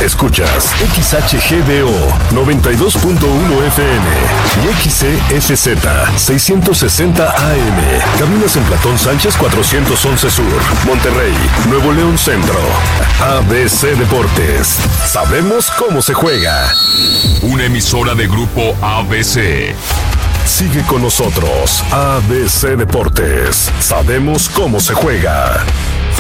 Escuchas XHGDO 92.1 FM y XCFZ 660 AM. Caminos en Platón Sánchez 411 Sur, Monterrey, Nuevo León Centro. ABC Deportes. Sabemos cómo se juega. Una emisora de Grupo ABC. Sigue con nosotros, ABC Deportes. Sabemos cómo se juega.